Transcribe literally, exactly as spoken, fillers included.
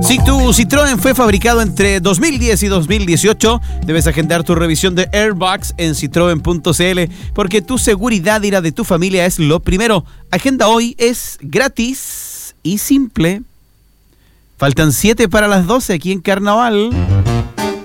Si tu Citroën fue fabricado entre dos mil diez y dos mil dieciocho, debes agendar tu revisión de Airbags en citroen punto c l, porque tu seguridad y la de tu familia es lo primero. Agenda hoy, es gratis y simple. Faltan siete para las doce aquí en Carnaval.